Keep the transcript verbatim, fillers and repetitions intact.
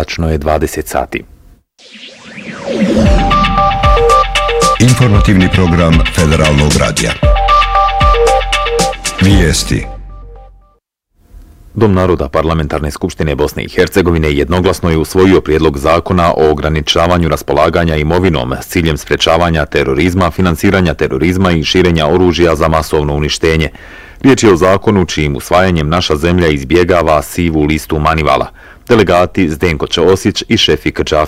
Tačno je dvadeset sati. Informativni program Federalnog radija. Vijesti. Dom naroda Parlamentarne skupštine Bosne i Hercegovine jednoglasno je usvojio prijedlog zakona o ograničavanju raspolaganja imovinom s ciljem sprečavanja terorizma, finansiranja terorizma i širenja oružja za masovno uništenje. Riječ je o zakonu čijim usvajanjem naša zemlja izbjegava sivu listu Manivala. Delegati Zdenko Ćosić i Šefik Džafer